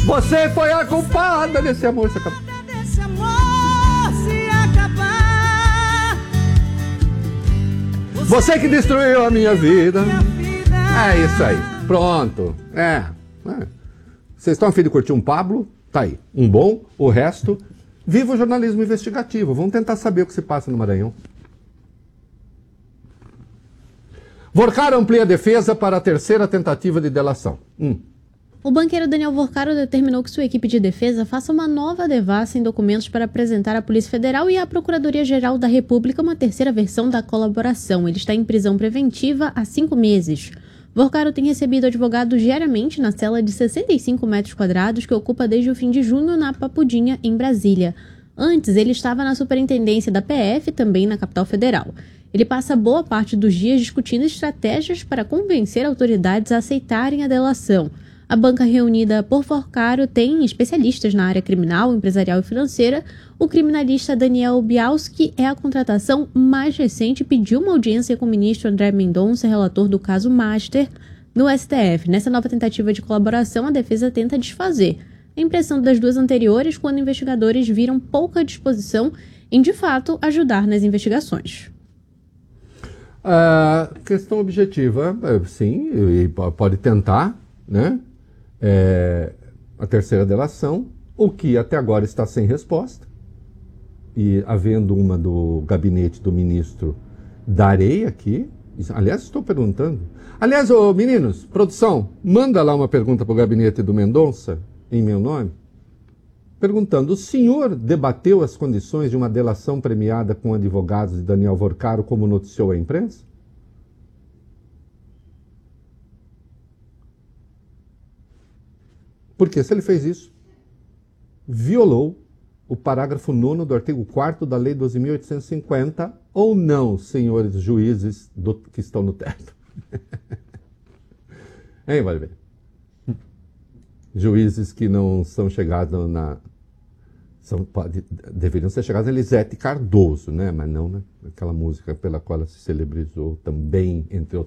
Você foi a culpada desse amor se acabar. Desse amor se acabar. Você que destruiu a minha vida. Minha vida. É isso aí. Pronto. Vocês estão a fim de curtir um Pablo? Tá aí. Um bom, o resto. Viva o jornalismo investigativo. Vamos tentar saber o que se passa no Maranhão. Vorcaro amplia a defesa para a terceira tentativa de delação. O banqueiro Daniel Vorcaro determinou que sua equipe de defesa faça uma nova devassa em documentos para apresentar à Polícia Federal e à Procuradoria-Geral da República uma terceira versão da colaboração. Ele está em prisão preventiva há 5 meses. Vorcaro tem recebido advogado diariamente na cela de 65 metros quadrados que ocupa desde o fim de junho na Papudinha, em Brasília. Antes, ele estava na superintendência da PF, também na capital federal. Ele passa boa parte dos dias discutindo estratégias para convencer autoridades a aceitarem a delação. A banca reunida por Vorcaro tem especialistas na área criminal, empresarial e financeira. O criminalista Daniel Bialski é a contratação mais recente e pediu uma audiência com o ministro André Mendonça, relator do caso Master, no STF. Nessa nova tentativa de colaboração, a defesa tenta desfazer a impressão das duas anteriores quando investigadores viram pouca disposição em, de fato, ajudar nas investigações. Questão objetiva, sim, e pode tentar, né? A terceira delação, o que até agora está sem resposta, e havendo uma do gabinete do ministro, darei aqui. Aliás, estou perguntando. Aliás, meninos, produção, manda lá uma pergunta para o gabinete do Mendonça, em meu nome, perguntando: o senhor debateu as condições de uma delação premiada com advogados de Daniel Vorcaro, como noticiou a imprensa? Porque se ele fez isso, violou o parágrafo 9º do artigo 4º da Lei 12.850, ou não, senhores juízes que estão no teto? Hein, vale ver? Juízes que não são chegados deveriam ser chegados a Elisete Cardoso, né? Mas não, né? Aquela música pela qual ela se celebrizou também, entre outros.